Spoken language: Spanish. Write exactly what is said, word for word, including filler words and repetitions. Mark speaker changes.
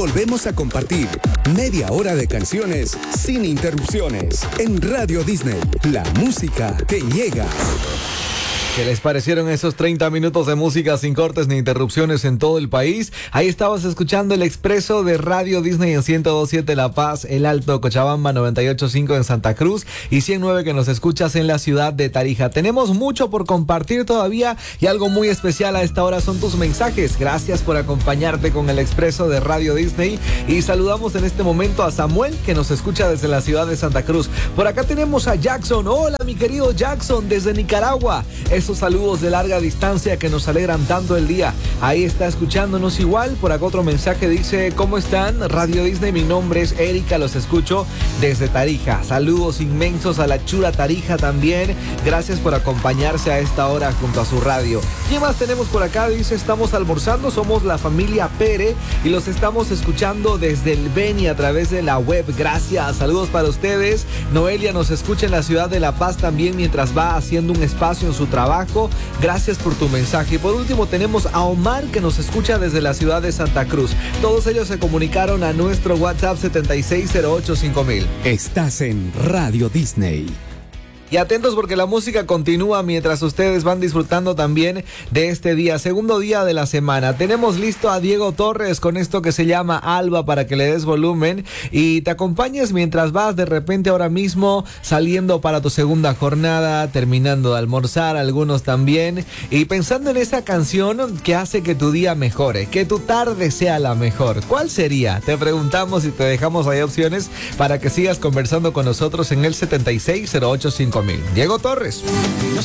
Speaker 1: volvemos a compartir media hora de canciones sin interrupciones en Radio Disney, la música que llega.
Speaker 2: ¿Qué les parecieron esos treinta minutos de música sin cortes ni interrupciones en todo el país? Ahí estabas escuchando el expreso de Radio Disney en ciento dos punto siete La Paz, El Alto, Cochabamba, noventa y ocho punto cinco en Santa Cruz y ciento nueve que nos escuchas en la ciudad de Tarija. Tenemos mucho por compartir todavía y algo muy especial a esta hora son tus mensajes. Gracias por acompañarte con el expreso de Radio Disney y saludamos en este momento a Samuel que nos escucha desde la ciudad de Santa Cruz. Por acá tenemos a Jackson. Hola, mi querido Jackson, desde Nicaragua. Esos saludos de larga distancia que nos alegran tanto el día. Ahí está escuchándonos igual. Por acá otro mensaje dice: ¿cómo están? Radio Disney, mi nombre es Erika, los escucho desde Tarija. Saludos inmensos a la chula Tarija también. Gracias por acompañarse a esta hora junto a su radio. ¿Qué más tenemos por acá? Dice: estamos almorzando, somos la familia Pere y los estamos escuchando desde el Beni a través de la web. Gracias, saludos para ustedes. Noelia nos escucha en la ciudad de La Paz también mientras va haciendo un espacio en su trabajo. Gracias por tu mensaje. Y por último tenemos a Omar que nos escucha desde la ciudad de Santa Cruz. Todos ellos se comunicaron a nuestro WhatsApp setenta y seis cero ocho cinco mil.
Speaker 1: Estás en Radio Disney.
Speaker 2: Y atentos porque la música continúa mientras ustedes van disfrutando también de este día, segundo día de la semana. Tenemos listo a Diego Torres con esto que se llama Alba para que le des volumen y te acompañes mientras vas de repente ahora mismo saliendo para tu segunda jornada, terminando de almorzar, algunos también, y pensando en esa canción que hace que tu día mejore, que tu tarde sea la mejor. ¿Cuál sería? Te preguntamos y te dejamos ahí opciones para que sigas conversando con nosotros en el setenta y seis cero ocho cinco mil. Diego Torres.